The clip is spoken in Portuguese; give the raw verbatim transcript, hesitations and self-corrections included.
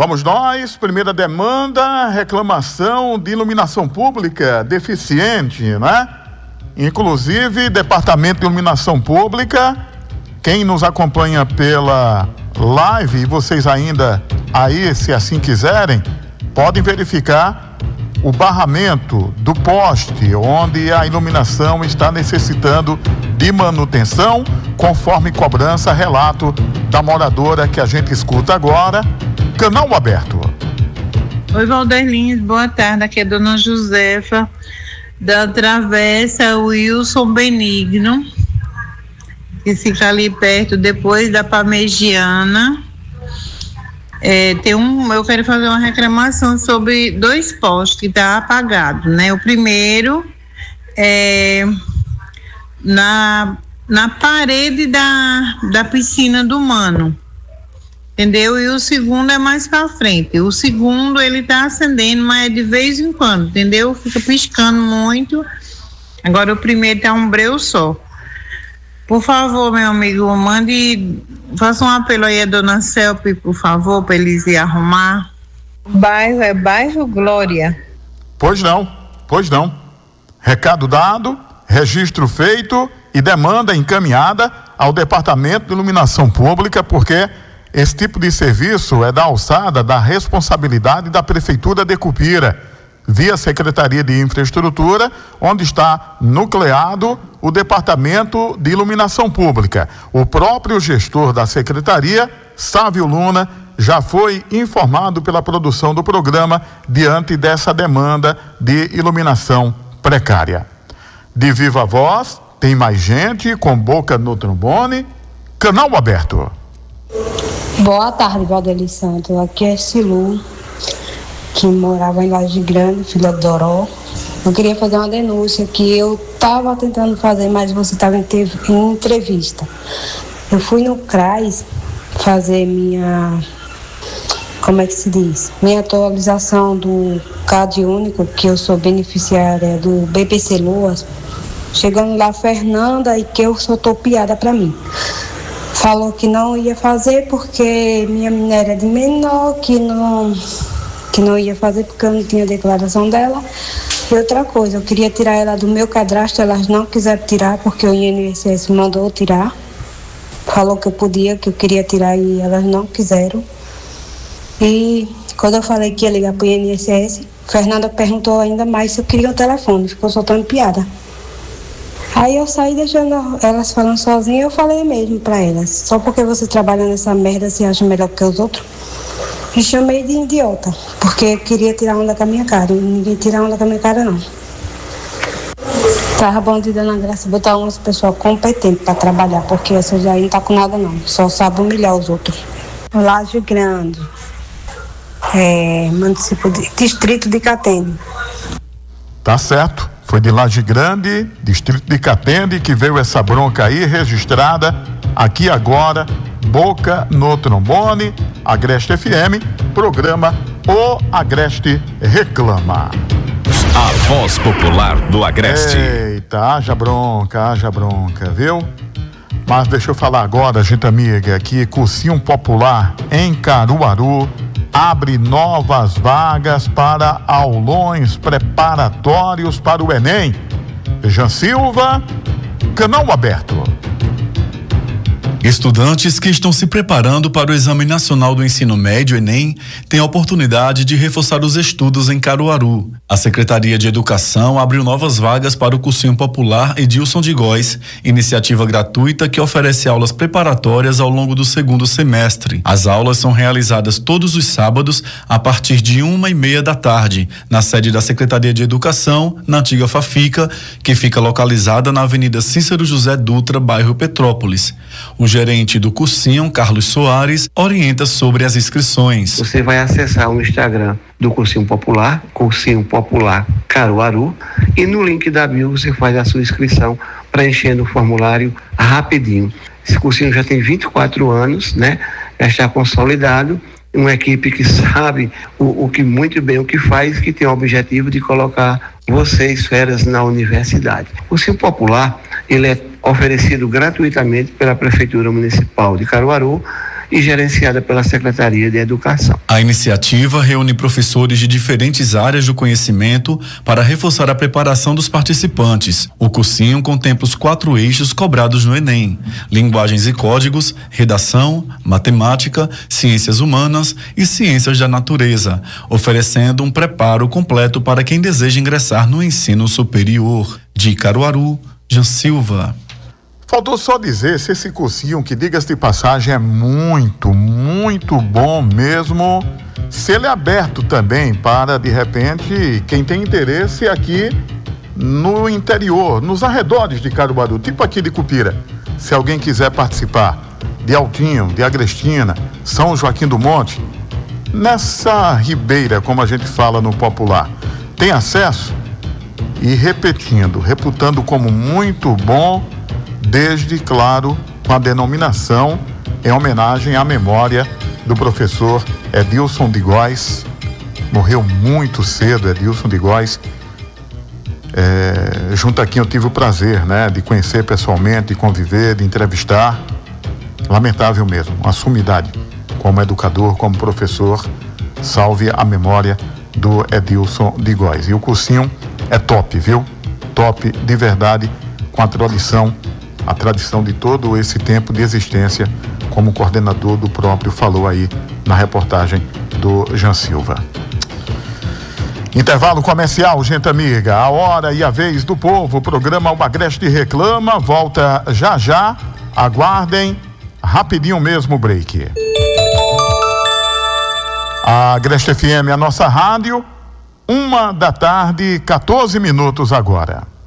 Vamos nós, primeira demanda, reclamação de iluminação pública deficiente, né? Inclusive, Departamento de Iluminação Pública, quem nos acompanha pela live, e vocês ainda aí, se assim quiserem, podem verificar o barramento do poste, onde a iluminação está necessitando de manutenção, conforme cobrança, relato da moradora que a gente escuta agora. Canal aberto. Oi, Valder Lins, boa tarde, aqui é a dona Josefa, da Travessa Wilson Benigno, que fica ali perto, depois da Parmegiana. É, tem um, eu quero fazer uma reclamação sobre dois postes que tá apagado, né? O primeiro é na, na parede da, da piscina do Mano, entendeu? E o segundo é mais pra frente. O segundo ele tá acendendo, mas é de vez em quando, entendeu? Fica piscando muito. Agora o primeiro tá um breu só. Por favor, meu amigo, mande, faça um apelo aí a dona Celpe, por favor, para eles ir arrumar. O bairro é bairro Glória. Pois não, pois não. Recado dado, registro feito e demanda encaminhada ao Departamento de Iluminação Pública, porque esse tipo de serviço é da alçada da responsabilidade da Prefeitura de Cupira, via Secretaria de Infraestrutura, onde está nucleado o Departamento de Iluminação Pública. O próprio gestor da Secretaria, Sávio Luna, já foi informado pela produção do programa diante dessa demanda de iluminação precária. De viva voz, tem mais gente com boca no trombone. Canal aberto. Boa tarde, Valdeli Santos. Aqui é Silu, que morava em Laje Grande, filha de Doró. Eu queria fazer uma denúncia que eu estava tentando fazer, mas você estava em, em entrevista. Eu fui no CRAS fazer minha, como é que se diz? Minha atualização do C A D único, que eu sou beneficiária do B P C Luas. Chegando lá, Fernanda, e que eu sou topiada para mim. Falou que não ia fazer porque minha minéria é de menor, que não... que não ia fazer porque eu não tinha declaração dela. E outra coisa, eu queria tirar ela do meu cadastro, elas não quiseram tirar porque o I N S S mandou tirar. Falou que eu podia, que eu queria tirar e elas não quiseram. E quando eu falei que ia ligar para o I N S S, Fernanda perguntou ainda mais se eu queria um telefone, ficou soltando piada. Aí eu saí deixando elas falando sozinhas, eu falei mesmo para elas, só porque você trabalha nessa merda você acha melhor que os outros? E chamei de idiota, porque queria tirar onda com a minha cara. E ninguém tira onda com a minha cara, não. Tava bom de Dona Graça botar umas pessoas competentes para trabalhar, porque essa já não tá com nada, não. Só sabe humilhar os outros. Laje Grande, é, município de, distrito de Catende. Tá certo. Foi de Laje Grande, distrito de Catende, que veio essa bronca aí registrada aqui agora. Boca no trombone, Agreste F M, programa O Agreste Reclama. A voz popular do Agreste. Eita, haja bronca, haja bronca, viu? Mas deixa eu falar agora, gente amiga, que Cursinho Popular em Caruaru abre novas vagas para aulões preparatórios para o Enem. Jean Silva, canal aberto. Estudantes que estão se preparando para o Exame Nacional do Ensino Médio, Enem, têm a oportunidade de reforçar os estudos em Caruaru. A Secretaria de Educação abriu novas vagas para o Cursinho Popular Edilson de Góes, iniciativa gratuita que oferece aulas preparatórias ao longo do segundo semestre. As aulas são realizadas todos os sábados a partir de uma e meia da tarde, na sede da Secretaria de Educação, na antiga Fafica, que fica localizada na Avenida Cícero José Dutra, bairro Petrópolis. O gerente do Cursinho, Carlos Soares, orienta sobre as inscrições. Você vai acessar o Instagram do Cursinho Popular, Cursinho Popular Caruaru, e no link da bio você faz a sua inscrição preenchendo o formulário rapidinho. Esse cursinho já tem vinte e quatro anos, né? Já está consolidado, uma equipe que sabe o, o que muito bem o que faz, que tem o objetivo de colocar vocês férias na universidade. O Cursinho Popular, ele é oferecido gratuitamente pela Prefeitura Municipal de Caruaru e gerenciada pela Secretaria de Educação. A iniciativa reúne professores de diferentes áreas do conhecimento para reforçar a preparação dos participantes. O cursinho contempla os quatro eixos cobrados no Enem: linguagens e códigos, redação, matemática, ciências humanas e ciências da natureza, oferecendo um preparo completo para quem deseja ingressar no ensino superior. De Caruaru, Jean Silva. Faltou só dizer se esse cursinho, que diga-se de passagem, é muito, muito bom mesmo, se ele é aberto também para, de repente, quem tem interesse aqui no interior, nos arredores de Caruaru, tipo aqui de Cupira. Se alguém quiser participar de Altinho, de Agrestina, São Joaquim do Monte, nessa ribeira, como a gente fala no popular, tem acesso? E repetindo, reputando como muito bom, desde, claro, com a denominação em homenagem à memória do professor Edilson de Góes. Morreu muito cedo, Edilson de Góes. É, junto aqui eu tive o prazer, né, de conhecer pessoalmente, de conviver, de entrevistar. Lamentável mesmo, uma sumidade como educador, como professor. Salve a memória do Edilson de Góes. E o cursinho é top, viu? Top de verdade, com a tradição, a tradição de todo esse tempo de existência, como o coordenador do próprio falou aí na reportagem do Jean Silva. Intervalo comercial, gente amiga. A hora e a vez do povo. O programa O Agreste Reclama volta já já. Aguardem, rapidinho mesmo o break. A Agreste F M, a nossa rádio, uma da tarde, quatorze minutos agora.